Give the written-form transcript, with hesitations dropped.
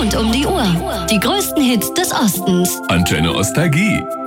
Rund um die Uhr. Die größten Hits des Ostens. Antenne Ostalgie.